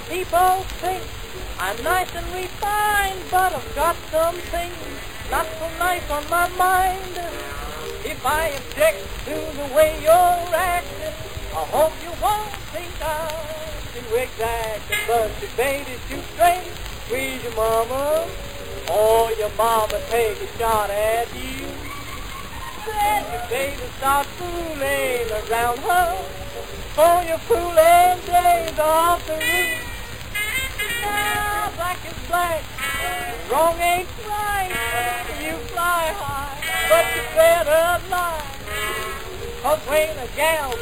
People think I'm nice and refined, but I've got some things not so nice on my mind. If I object to the way you're acting, I hope you won't think I'm too exacting. But your baby's too straight, squeeze your mama, or your mama take a shot at you. Then your baby starts fooling around her, for your fooling days off the roof. Now black is black, wrong ain't right. You fly high, but you better lie. 'Cause when a gal